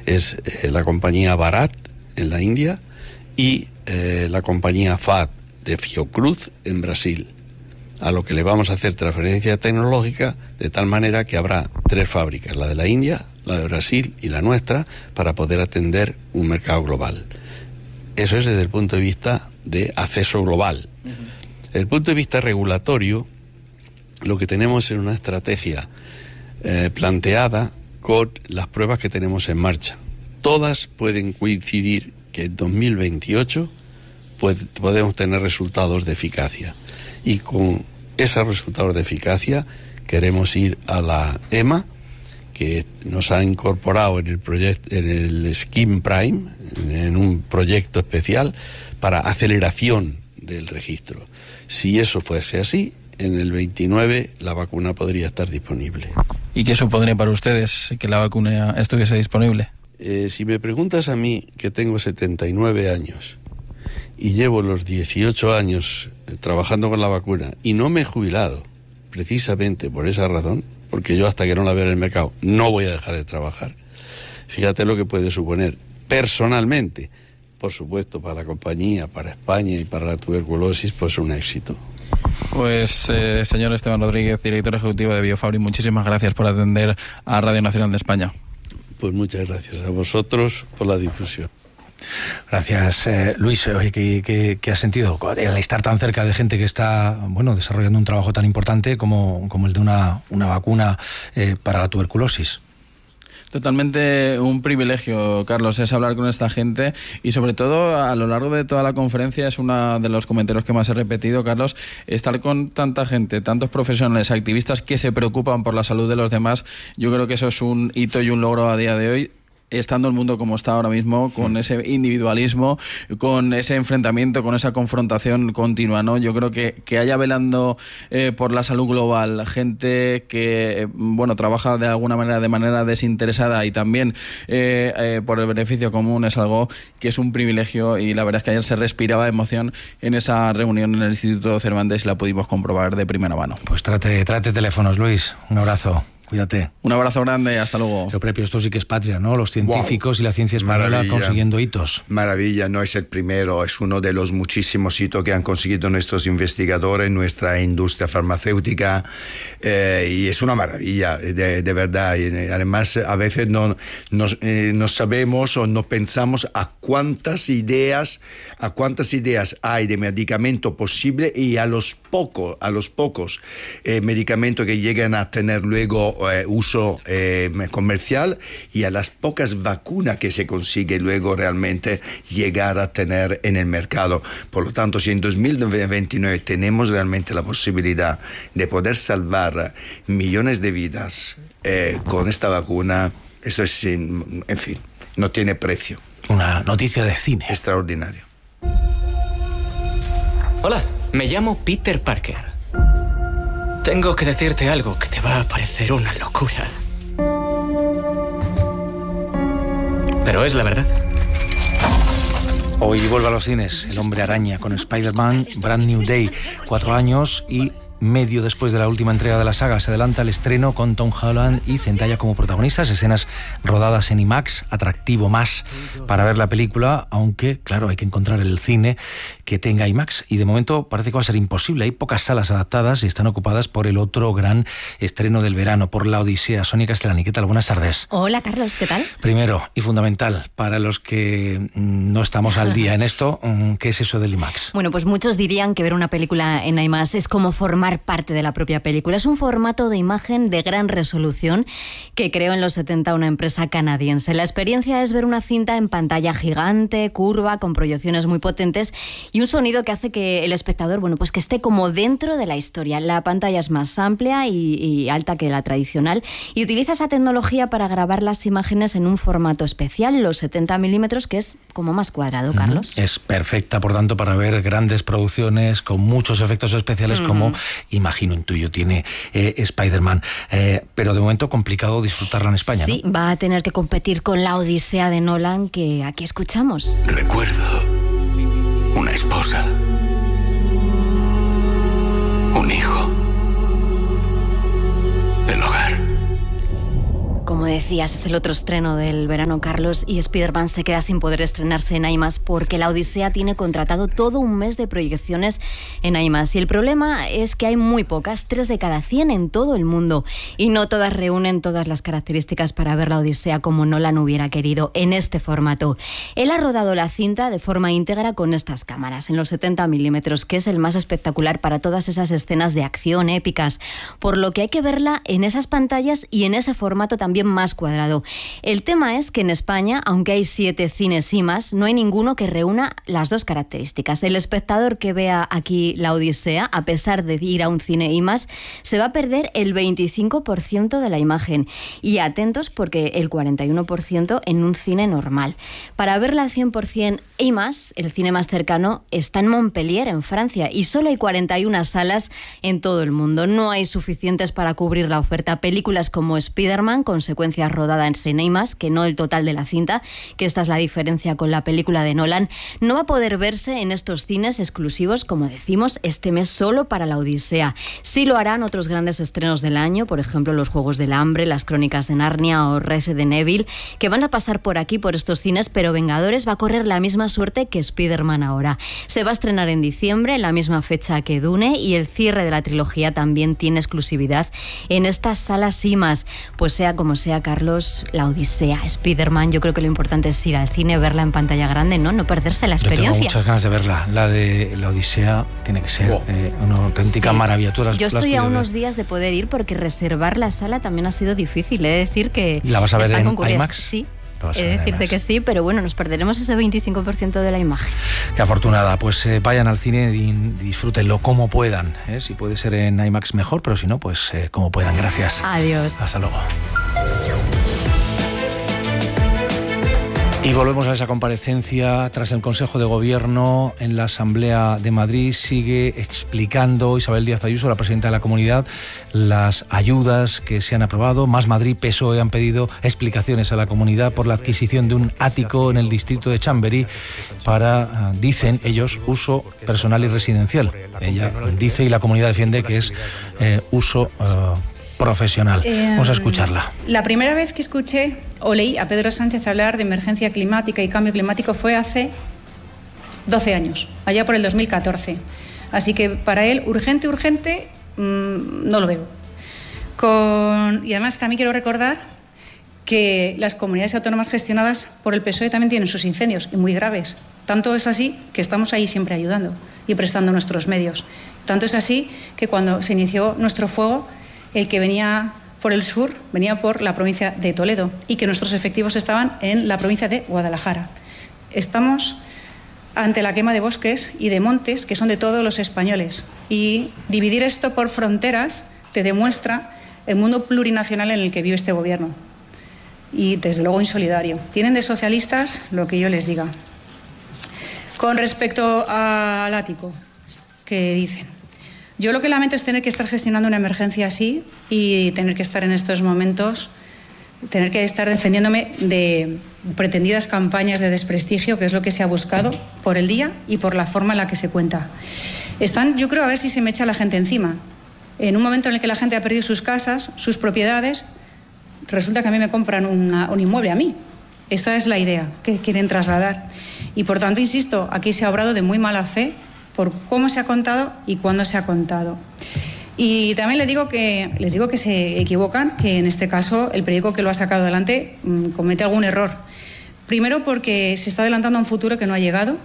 Es la compañía Bharat en la India y la compañía FAT de Fiocruz en Brasil, a lo que le vamos a hacer transferencia tecnológica de tal manera que habrá 3 fábricas, la de la India, la de Brasil y la nuestra, para poder atender un mercado global. Eso es desde el punto de vista de acceso global. Desde el punto de vista regulatorio, lo que tenemos es una estrategia planteada con las pruebas que tenemos en marcha. Todas pueden coincidir que en 2028 podemos tener resultados de eficacia. Y con esos resultados de eficacia queremos ir a la EMA, que nos ha incorporado en el Scheme Prime, en un proyecto especial para aceleración del registro. Si eso fuese así, en el 29 la vacuna podría estar disponible. ¿Y qué supondría para ustedes que la vacuna estuviese disponible? Si me preguntas a mí, que tengo 79 años y llevo los 18 años trabajando con la vacuna y no me he jubilado, precisamente por esa razón, porque yo hasta que no la vea en el mercado no voy a dejar de trabajar. Fíjate lo que puede suponer personalmente, por supuesto, para la compañía, para España y para la tuberculosis, pues un éxito. Pues señor Esteban Rodríguez, director ejecutivo de Biofabri, muchísimas gracias por atender a Radio Nacional de España. Pues muchas gracias a vosotros por la difusión. Gracias, Luis. Oye, ¿qué has sentido al estar tan cerca de gente que está, bueno, desarrollando un trabajo tan importante como el de una vacuna para la tuberculosis? Totalmente un privilegio, Carlos, es hablar con esta gente y sobre todo a lo largo de toda la conferencia es uno de los comentarios que más he repetido, Carlos, estar con tanta gente, tantos profesionales, activistas que se preocupan por la salud de los demás. Yo creo que eso es un hito y un logro a día de hoy, estando el mundo como está ahora mismo, con ese individualismo, con ese enfrentamiento, con esa confrontación continua, ¿no? Yo creo que haya velando por la salud global gente que, bueno, trabaja de alguna manera, de manera desinteresada y también por el beneficio común, es algo que es un privilegio y la verdad es que ayer se respiraba emoción en esa reunión en el Instituto Cervantes y la pudimos comprobar de primera mano. Pues trate teléfonos, Luis. Un abrazo. Cuídate. Un abrazo grande, hasta luego. Lo propio, esto sí que es patria, ¿no? Los científicos y la ciencia española consiguiendo hitos. Maravilla, no es el primero, es uno de los muchísimos hitos que han conseguido nuestros investigadores, nuestra industria farmacéutica, y es una maravilla, de verdad. Y además, a veces no sabemos o no pensamos a cuántas ideas hay de medicamento posible y a los pocos medicamentos que llegan a tener luego uso comercial y a las pocas vacunas que se consigue luego realmente llegar a tener en el mercado. Por lo tanto, si en 2029 tenemos realmente la posibilidad de poder salvar millones de vidas con esta vacuna, esto es, en fin, no tiene precio. Una noticia de cine. Extraordinario. Hola, me llamo Peter Parker. Tengo que decirte algo que te va a parecer una locura. Pero es la verdad. Hoy vuelve a los cines El Hombre Araña con Spider-Man Brand New Day. 4 años y medio después de la última entrega de la saga se adelanta el estreno con Tom Holland y Zendaya como protagonistas, escenas rodadas en IMAX, atractivo más para ver la película, aunque claro, hay que encontrar el cine que tenga IMAX y de momento parece que va a ser imposible. Hay pocas salas adaptadas y están ocupadas por el otro gran estreno del verano, por La Odisea. Sonia Castellani, ¿qué tal? Buenas tardes. Hola Carlos, ¿qué tal? Primero y fundamental para los que no estamos al día en esto, ¿qué es eso del IMAX? Bueno, pues muchos dirían que ver una película en IMAX es como formar parte de la propia película. Es un formato de imagen de gran resolución que creó en los 70 una empresa canadiense. La experiencia es ver una cinta en pantalla gigante, curva, con proyecciones muy potentes y un sonido que hace que el espectador, bueno, pues que esté como dentro de la historia. La pantalla es más amplia y alta que la tradicional y utiliza esa tecnología para grabar las imágenes en un formato especial, los 70 milímetros, que es como más cuadrado, Carlos. Es perfecta, por tanto, para ver grandes producciones con muchos efectos especiales como imagino, intuyo, tiene Spider-Man. Pero de momento complicado disfrutarla en España, sí, ¿no? Va a tener que competir con La Odisea de Nolan, que aquí escuchamos. Recuerdo una esposa, un hijo, el hogar. Como decías, es el otro estreno del verano, Carlos, y Spider-Man se queda sin poder estrenarse en IMAX porque La Odisea tiene contratado todo un mes de proyecciones en IMAX. Y el problema es que hay muy pocas, 3 de cada 100 en todo el mundo, y no todas reúnen todas las características para ver La Odisea como Nolan hubiera querido en este formato. Él ha rodado la cinta de forma íntegra con estas cámaras, en los 70 milímetros, que es el más espectacular para todas esas escenas de acción épicas, por lo que hay que verla en esas pantallas y en ese formato también más cuadrado. El tema es que en España, aunque hay 7 cines IMAX, no hay ninguno que reúna las dos características. El espectador que vea aquí La Odisea, a pesar de ir a un cine IMAX, se va a perder el 25% de la imagen. Y atentos, porque el 41% en un cine normal. Para verla al 100% IMAX, el cine más cercano está en Montpellier, en Francia, y solo hay 41 salas en todo el mundo. No hay suficientes para cubrir la oferta. Películas como Spider-Man, con secuencias rodadas en IMAX, que no el total de la cinta, que esta es la diferencia con la película de Nolan, no va a poder verse en estos cines exclusivos, como decimos, este mes solo para La Odisea. Sí lo harán otros grandes estrenos del año, por ejemplo, Los Juegos del Hambre, Las Crónicas de Narnia o Resident Evil, que van a pasar por aquí, por estos cines, pero Vengadores va a correr la misma suerte que Spider-Man ahora. Se va a estrenar en diciembre, la misma fecha que Dune, y el cierre de la trilogía también tiene exclusividad en estas salas IMAX. Pues sea como sea, Carlos, La Odisea, Spider-Man, yo creo que lo importante es ir al cine, verla en pantalla grande, no perderse la experiencia. Yo tengo muchas ganas de verla. La de La Odisea tiene que ser una auténtica maravilla. Yo estoy a unos días de poder ir porque reservar la sala también ha sido difícil. He de decir que ¿la vas a ver en IMAX? Sí. He de decirte que sí, pero bueno, nos perderemos ese 25% de la imagen. Qué afortunada. Pues vayan al cine y disfrútenlo como puedan. Si puede ser en IMAX mejor, pero si no, pues como puedan. Gracias. Adiós. Hasta luego. Y volvemos a esa comparecencia tras el Consejo de Gobierno en la Asamblea de Madrid. Sigue explicando Isabel Díaz Ayuso, la presidenta de la Comunidad, las ayudas que se han aprobado. Más Madrid, PSOE han pedido explicaciones a la Comunidad por la adquisición de un ático en el distrito de Chamberí para, dicen ellos, uso personal y residencial. Ella dice y la Comunidad defiende que es uso profesional. Vamos a escucharla. La primera vez que escuché o leí a Pedro Sánchez hablar de emergencia climática y cambio climático fue hace 12 años, allá por el 2014. Así que para él, urgente, no lo veo. Y además también quiero recordar que las comunidades autónomas gestionadas por el PSOE también tienen sus incendios, y muy graves. Tanto es así que estamos ahí siempre ayudando y prestando nuestros medios. Tanto es así que cuando se inició nuestro fuego, el que venía por el sur venía por la provincia de Toledo y que nuestros efectivos estaban en la provincia de Guadalajara. Estamos ante la quema de bosques y de montes que son de todos los españoles, y dividir esto por fronteras te demuestra el mundo plurinacional en el que vive este gobierno, y desde luego insolidario. Tienen de socialistas lo que yo les diga. Con respecto al ático, que dicen, yo lo que lamento es tener que estar gestionando una emergencia así y tener que estar en estos momentos, tener que estar defendiéndome de pretendidas campañas de desprestigio, que es lo que se ha buscado por el día y por la forma en la que se cuenta. Están, yo creo, a ver si se me echa la gente encima. En un momento en el que la gente ha perdido sus casas, sus propiedades, resulta que a mí me compran un inmueble a mí. Esta es la idea que quieren trasladar. Y por tanto, insisto, aquí se ha obrado de muy mala fe por cómo se ha contado y cuándo se ha contado. Y también les digo que se equivocan, que en este caso el periódico que lo ha sacado adelante comete algún error. Primero, porque se está adelantando a un futuro que no ha llegado,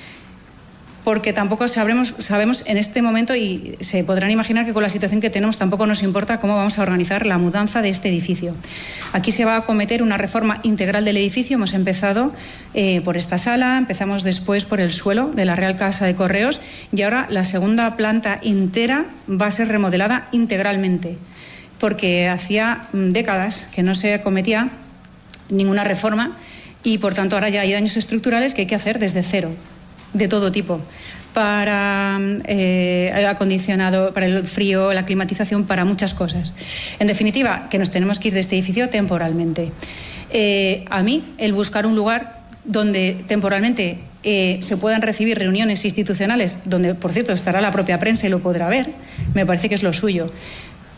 porque tampoco sabemos en este momento, y se podrán imaginar que con la situación que tenemos tampoco nos importa cómo vamos a organizar la mudanza de este edificio. Aquí se va a acometer una reforma integral del edificio. Hemos empezado por esta sala, empezamos después por el suelo de la Real Casa de Correos, y ahora la segunda planta entera va a ser remodelada integralmente, porque hacía décadas que no se acometía ninguna reforma, y por tanto ahora ya hay daños estructurales que hay que hacer desde cero, de todo tipo, para el acondicionado, para el frío, la climatización, para muchas cosas. En definitiva, que nos tenemos que ir de este edificio temporalmente. A mí, el buscar un lugar donde temporalmente se puedan recibir reuniones institucionales, donde, por cierto, estará la propia prensa y lo podrá ver, me parece que es lo suyo.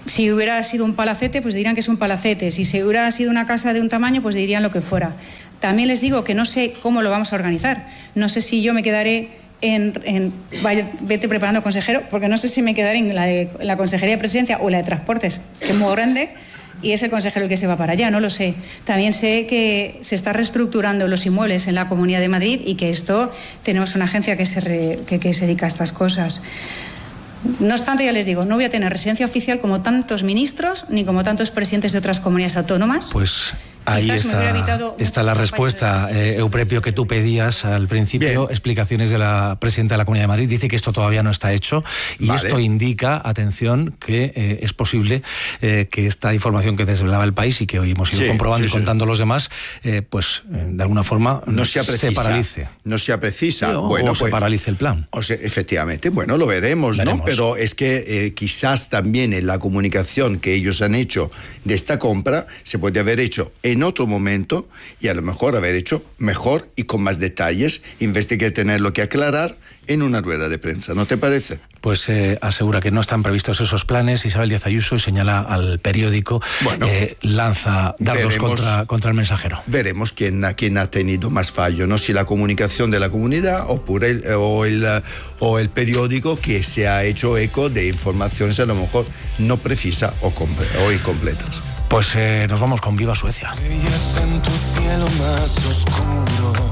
Si hubiera sido un palacete, pues dirían que es un palacete. Si se hubiera sido una casa de un tamaño, pues dirían lo que fuera. También les digo que no sé cómo lo vamos a organizar. No sé si yo me quedaré vete preparando, consejero, porque no sé si me quedaré en la Consejería de Presidencia o la de Transportes, que es muy grande, y es el consejero el que se va para allá, no lo sé. También sé que se está reestructurando los inmuebles en la Comunidad de Madrid y que esto, tenemos una agencia que se dedica a estas cosas. No obstante, ya les digo, no voy a tener residencia oficial como tantos ministros ni como tantos presidentes de otras comunidades autónomas. Pues ahí está la respuesta, Euprepio, que tú pedías al principio. Bien. Explicaciones de la presidenta de la Comunidad de Madrid. Dice que esto todavía no está hecho y esto indica, atención, que es posible que esta información que desvelaba El País y que hoy hemos ido comprobando y contando a los demás, pues de alguna forma se paralice. No sea precisa. O se paralice el plan. Efectivamente, bueno, lo veremos, ¿no? Pero es que quizás también en la comunicación que ellos han hecho de esta compra se puede haber hecho en otro momento y a lo mejor haber hecho mejor y con más detalles, en vez de que tenerlo que aclarar en una rueda de prensa, ¿no te parece? Pues asegura que no están previstos esos planes Isabel Díaz Ayuso y señala al periódico, lanza dardos contra el Mensajero. Veremos quién ha tenido más fallo, ¿no? Si la comunicación de la comunidad o el periódico, que se ha hecho eco de informaciones a lo mejor no precisas o incompletas. Pues nos vamos con Viva Suecia. En tu cielo más oscuro,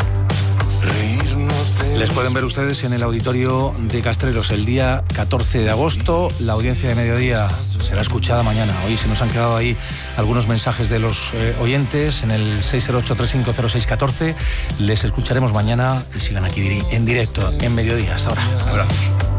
les pueden ver ustedes en el auditorio de Castreros el día 14 de agosto. La audiencia de mediodía será escuchada mañana. Hoy se nos han quedado ahí algunos mensajes de los oyentes en el 608-350614. Les escucharemos mañana y sigan aquí en directo en mediodía. Hasta ahora. Abrazos.